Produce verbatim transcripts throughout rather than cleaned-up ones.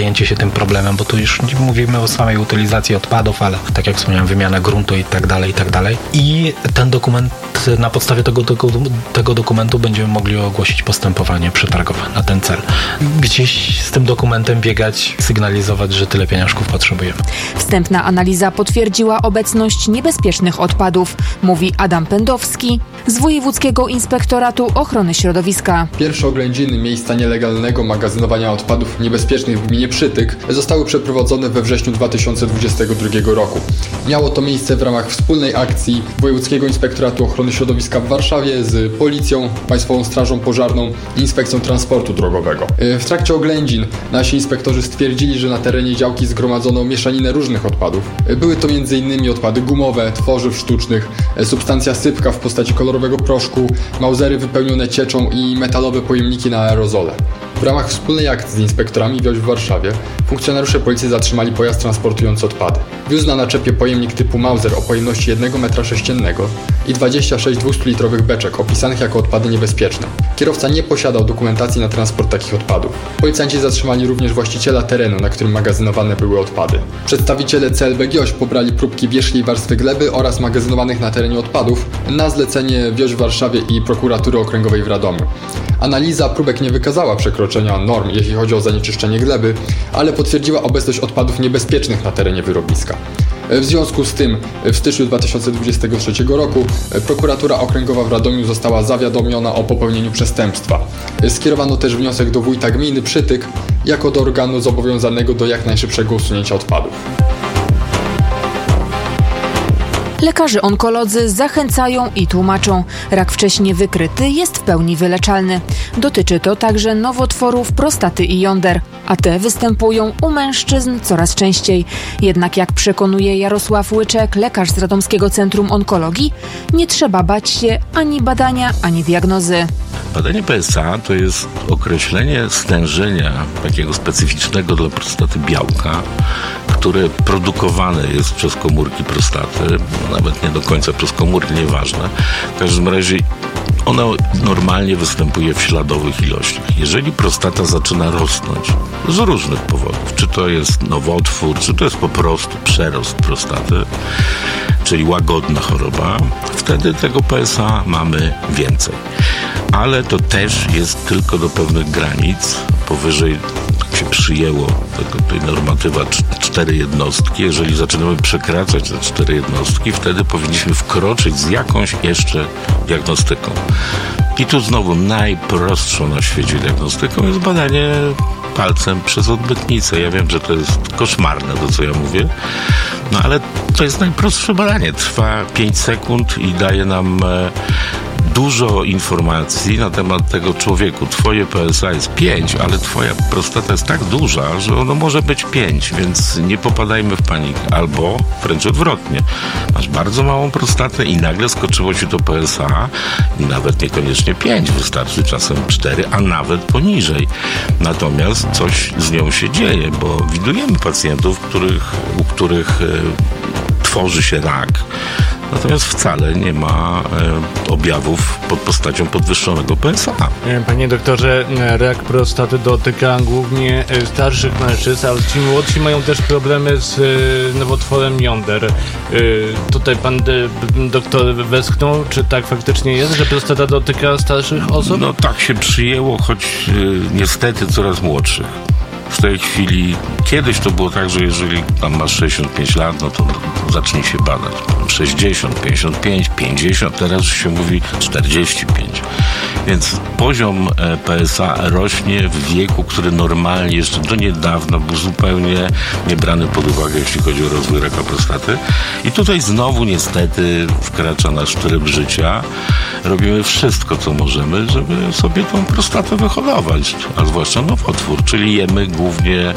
zajęcie się tym problemem, bo tu już nie mówimy o samej utylizacji odpadów, ale tak jak wspomniałem, wymiana gruntu i tak dalej, i tak dalej. I ten dokument, na podstawie tego, tego, tego dokumentu będziemy mogli ogłosić postępowanie przetargowe na ten cel. Gdzieś z tym dokumentem biegać, sygnalizować, że tyle pieniążków potrzebujemy. Wstępna analiza potwierdziła obecność niebezpiecznych odpadów, mówi Adam Pędowski z Wojewódzkiego Inspektoratu Ochrony Środowiska. Pierwsze oględziny miejsca nielegalnego magazynowania odpadów niebezpiecznych w gminie Przytyk zostały przeprowadzone we wrześniu dwa tysiące dwudziestego drugiego roku. Miało to miejsce w ramach wspólnej akcji Wojewódzkiego Inspektoratu Ochrony Środowiska w Warszawie z Policją, Państwową Strażą Pożarną i Inspekcją Transportu Drogowego. W trakcie oględzin nasi inspektorzy stwierdzili, że na terenie działki zgromadzono mieszaninę różnych odpadów. Były to między innymi odpady gumowe, tworzyw sztucznych, substancja sypka w postaci kolorowego proszku, mauzery wypełnione cieczą i metalowe pojemniki na aerozole. W ramach wspólnej akcji z inspektorami Wioś w Warszawie funkcjonariusze policji zatrzymali pojazd transportujący odpady. Wiózł na naczepie pojemnik typu Mauser o pojemności jednego metra sześciennego i dwadzieścia sześć dwustulitrowych beczek opisanych jako odpady niebezpieczne. Kierowca nie posiadał dokumentacji na transport takich odpadów. Policjanci zatrzymali również właściciela terenu, na którym magazynowane były odpady. Przedstawiciele C L B Gioś pobrali próbki wierzchniej warstwy gleby oraz magazynowanych na terenie odpadów na zlecenie Wioś w Warszawie i Prokuratury Okręgowej w Radomiu. Analiza próbek nie wykazała przekroczenia norm, jeśli chodzi o zanieczyszczenie gleby, ale potwierdziła obecność odpadów niebezpiecznych na terenie wyrobiska. W związku z tym w styczniu dwa tysiące dwudziestego trzeciego roku Prokuratura Okręgowa w Radomiu została zawiadomiona o popełnieniu przestępstwa. Skierowano też wniosek do wójta gminy Przytyk jako do organu zobowiązanego do jak najszybszego usunięcia odpadów. Lekarze onkolodzy zachęcają i tłumaczą. Rak wcześnie wykryty jest w pełni wyleczalny. Dotyczy to także nowotworów prostaty i jąder, a te występują u mężczyzn coraz częściej. Jednak jak przekonuje Jarosław Łyczek, lekarz z Radomskiego Centrum Onkologii, nie trzeba bać się ani badania, ani diagnozy. Badanie P S A to jest określenie stężenia takiego specyficznego dla prostaty białka, które produkowane jest przez komórki prostaty, no nawet nie do końca przez komórki, nieważne. W każdym razie ono normalnie występuje w śladowych ilościach. Jeżeli prostata zaczyna rosnąć z różnych powodów, czy to jest nowotwór, czy to jest po prostu przerost prostaty, czyli łagodna choroba, wtedy tego P S A mamy więcej. Ale to też jest tylko do pewnych granic. Powyżej, tak się przyjęło, tego, tej normatywa cztery jednostki. Jeżeli zaczynamy przekraczać te cztery jednostki, wtedy powinniśmy wkroczyć z jakąś jeszcze diagnostyką. I tu znowu najprostszą na świecie diagnostyką jest badanie palcem przez odbytnicę. Ja wiem, że to jest koszmarne to, co ja mówię, no ale to jest najprostsze badanie. Trwa pięć sekund i daje nam e, dużo informacji na temat tego człowieku. Twoje P S A jest pięć, ale twoja prostata jest tak duża, że ono może być pięć, więc nie popadajmy w panikę. Albo wręcz odwrotnie. Masz bardzo małą prostatę i nagle skoczyło ci to P S A i nawet niekoniecznie pięć, wystarczy czasem cztery, a nawet poniżej. Natomiast coś z nią się dzieje, bo widujemy pacjentów, których, u których e, tworzy się rak. Natomiast wcale nie ma e, objawów pod postacią podwyższonego P S A. Panie doktorze, rak prostaty dotyka głównie starszych mężczyzn, ale ci młodsi mają też problemy z e, nowotworem jąder. E, tutaj pan de, doktor westchnął, czy tak faktycznie jest, że prostata dotyka starszych osób? No tak się przyjęło, choć e, niestety coraz młodszych. W tej chwili, kiedyś to było tak, że jeżeli tam masz sześćdziesiąt pięć lat, no to, to zacznij się badać. sześćdziesiąt, pięćdziesiąt pięć, pięćdziesiąt, teraz się mówi czterdzieści pięć. Więc poziom P S A rośnie w wieku, który normalnie jeszcze do niedawna był zupełnie nie brany pod uwagę, jeśli chodzi o rozwój raka prostaty. I tutaj znowu niestety wkracza nasz tryb życia. Robimy wszystko, co możemy, żeby sobie tą prostatę wyhodować, a zwłaszcza nowotwór, czyli jemy głównie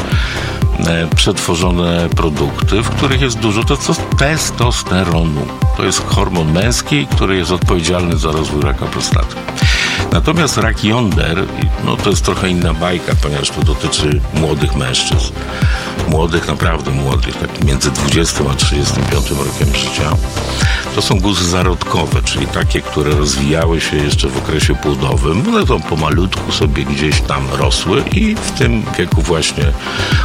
przetworzone produkty, w których jest dużo testosteronu. To jest hormon męski, który jest odpowiedzialny za rozwój raka prostaty. Natomiast rak jąder, no to jest trochę inna bajka, ponieważ to dotyczy młodych mężczyzn. Młodych, naprawdę młodych, tak między dwudziestym a trzydziestym piątym rokiem życia. To są guzy zarodkowe, czyli takie, które rozwijały się jeszcze w okresie płodowym. One to pomalutku sobie gdzieś tam rosły i w tym wieku właśnie